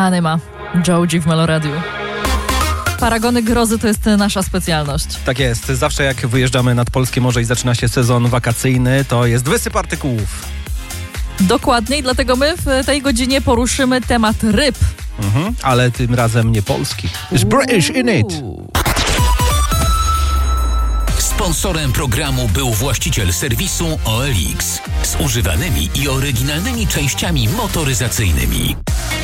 Anima, Joe G w Meloradiu. Paragony grozy to jest nasza specjalność. Tak jest. Zawsze jak wyjeżdżamy nad polskie morze i zaczyna się sezon wakacyjny, to jest wysyp artykułów. Dokładnie, i dlatego my w tej godzinie poruszymy temat ryb. Ale tym razem nie polskich. It's British in it. Sponsorem programu był właściciel serwisu OLX z używanymi i oryginalnymi częściami motoryzacyjnymi.